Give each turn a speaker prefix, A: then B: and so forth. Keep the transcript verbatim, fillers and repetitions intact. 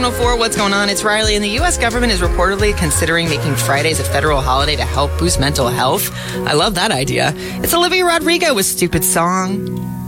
A: one oh four, what's going on? It's Riley, and the U S government is reportedly considering making Fridays a federal holiday to help boost mental health. I love that idea. It's Olivia Rodrigo with Stupid Song.